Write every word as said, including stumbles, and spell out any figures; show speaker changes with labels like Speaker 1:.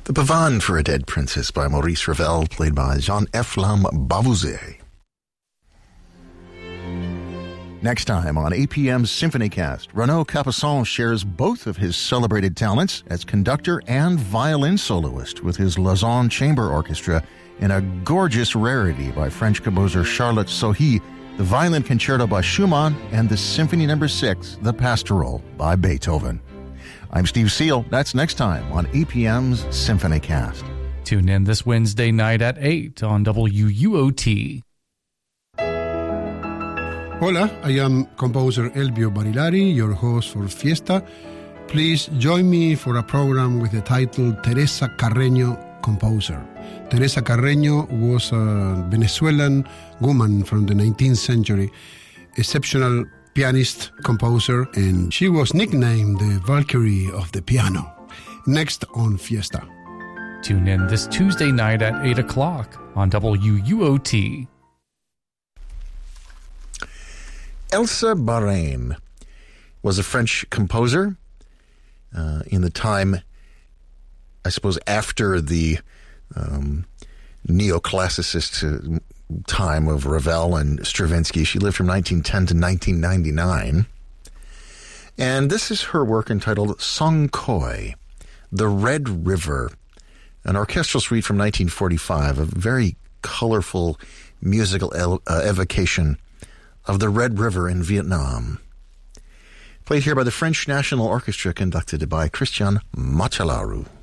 Speaker 1: The Pavane for a Dead Princess by Maurice Ravel, played by Jean-Efflam Bavouzet. Next time on A P M's SymphonyCast, Renaud Capuçon shares both of his celebrated talents as conductor and violin soloist with his Lausanne Chamber Orchestra in a gorgeous rarity by French composer Charlotte Sohi, the Violin Concerto by Schumann, and the Symphony Number six, The Pastoral, by Beethoven. I'm Steve Seal. That's next time on A P M's SymphonyCast.
Speaker 2: Tune in this Wednesday night at eight on W U O T.
Speaker 3: Hola, I am composer Elvio Barilari, your host for Fiesta. Please join me for a program with the title Teresa Carreño Composer. Teresa Carreño was a Venezuelan woman from the nineteenth century, exceptional pianist, composer, and she was nicknamed the Valkyrie of the piano. Next on Fiesta.
Speaker 2: Tune in this Tuesday night at eight o'clock on W U O T.
Speaker 1: Elsa Barain was a French composer uh, in the time, I suppose, after the um, neoclassicist uh, time of Ravel and Stravinsky. She lived from nineteen ten to nineteen ninety-nine. And this is her work entitled Song Khoi, The Red River, an orchestral suite from nineteen forty-five, a very colorful musical el- uh, evocation of the Red River in Vietnam. Played here by the French National Orchestra, conducted by Christian Machalaru.